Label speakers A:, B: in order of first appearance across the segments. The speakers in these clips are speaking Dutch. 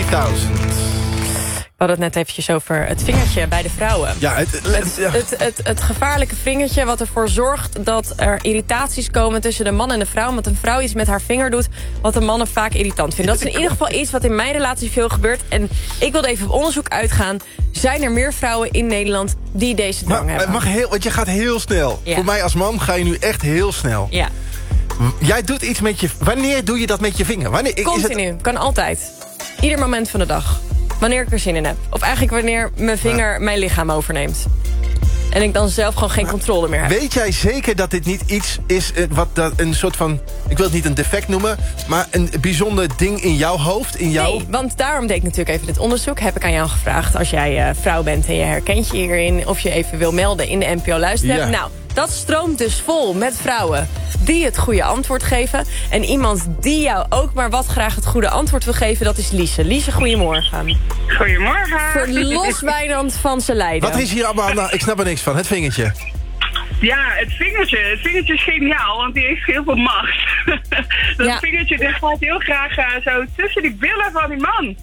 A: 3000.
B: We hadden het net eventjes over het vingertje bij de vrouwen.
A: Ja,
B: Het gevaarlijke vingertje wat ervoor zorgt dat er irritaties komen tussen de man en de vrouw. Want een vrouw iets met haar vinger doet wat de mannen vaak irritant vinden. Dat is in ieder geval iets wat in mijn relatie veel gebeurt. En ik wilde even op onderzoek uitgaan. Zijn er meer vrouwen in Nederland die deze drang hebben?
A: Want je gaat heel snel.
B: Ja.
A: Voor mij als man ga je nu echt heel snel.
B: Ja.
A: Jij doet iets met je... Wanneer doe je dat met je vinger?
B: Continu, kan altijd. Ieder moment van de dag. Wanneer ik er zin in heb. Of eigenlijk wanneer mijn vinger mijn lichaam overneemt. En ik dan zelf gewoon geen controle meer heb.
A: Weet jij zeker dat dit niet iets is wat een soort van... Ik wil het niet een defect noemen, maar een bijzonder ding in jouw hoofd?
B: Nee, want daarom deed ik natuurlijk even dit onderzoek. Heb ik aan jou gevraagd, als jij vrouw bent en je herkent je hierin... of je even wil melden in de NPO Luisterapp.
A: Ja.
B: Nou, dat stroomt dus vol met vrouwen die het goede antwoord geven. En iemand die jou ook maar wat graag het goede antwoord wil geven... dat is Liese. Liese, goedemorgen.
C: Goedemorgen.
B: Verlos Wijnand van zijn lijden.
A: Wat is hier allemaal... Ik snap er niks van. Het vingertje.
C: Ja, het vingertje. Het vingertje is geniaal, want die heeft heel veel macht. Dat vingertje dat gaat heel graag zo tussen die billen van die man.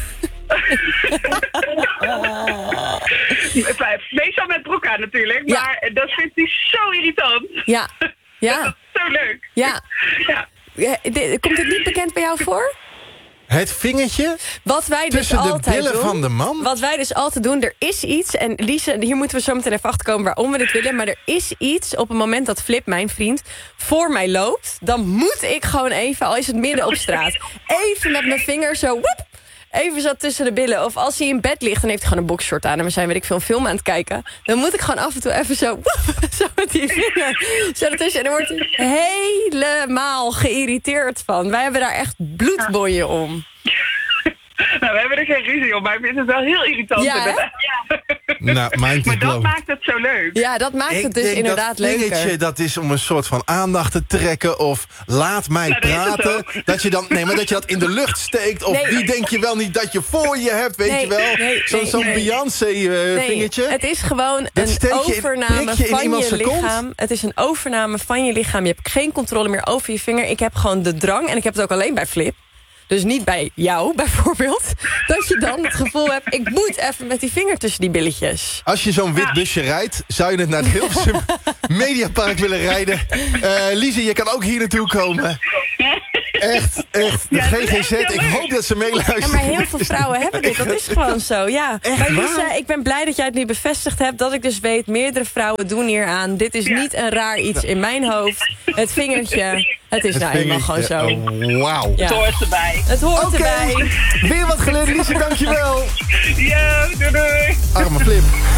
C: Meestal met broek aan natuurlijk, maar dat vindt hij zo irritant.
B: Ja.
C: Dat is zo leuk.
B: Ja. Komt het niet bekend bij jou voor?
A: Het vingertje
B: wat wij dus
A: tussen de
B: altijd
A: billen
B: doen,
A: van de man?
B: Wat wij dus altijd doen, er is iets... en Liese, hier moeten we zo meteen even achterkomen waarom we dit willen... maar er is iets op het moment dat Flip, mijn vriend, voor mij loopt... dan moet ik gewoon even, al is het midden op straat... even met mijn vinger zo... woep, even zo tussen de billen. Of als hij in bed ligt, dan heeft hij gewoon een boxshort aan... en we zijn, weet ik veel, een film aan het kijken... dan moet ik gewoon af en toe even zo... woep, zo met die vinger zo ertussen. En dan wordt hij helemaal geïrriteerd van. Wij hebben daar echt bloedboeien om.
C: Nou, we hebben er geen ruzie op, maar ik vind het wel heel irritant.
B: Ja,
A: Nou,
C: maar dat maakt het zo leuk.
B: Ja, dat maakt het dus inderdaad leuker.
A: Dat vingertje, dat is om een soort van aandacht te trekken... of laat mij praten. Dat je dan, maar dat je dat in de lucht steekt... of die denk je wel niet dat je voor je hebt, weet je wel? Zo'n Beyoncé-vingertje.
B: Het is gewoon een overname van je lichaam. Het is een overname van je lichaam. Je hebt geen controle meer over je vinger. Ik heb gewoon de drang, en ik heb het ook alleen bij Flip... dus niet bij jou, bijvoorbeeld... dat je dan het gevoel hebt... ik moet even met die vinger tussen die billetjes.
A: Als je zo'n wit busje rijdt... zou je het naar het Hilversum Mediapark willen rijden. Liese, je kan ook hier naartoe komen. Echt. De GGZ, ik hoop dat ze meeluisteren.
B: Ja, maar heel veel vrouwen hebben dit. Dat is gewoon zo, ja. Maar Lisa, ik ben blij dat jij het nu bevestigd hebt... dat ik dus weet, meerdere vrouwen doen hier aan. Dit is niet een raar iets in mijn hoofd. Het vingertje, het is nou eenmaal gewoon zo.
A: Wauw.
B: Ja.
C: Het hoort erbij.
B: Het hoort erbij.
A: Weer wat geleerd, Liese, dankjewel.
C: Ja, doei.
A: Arme Flip.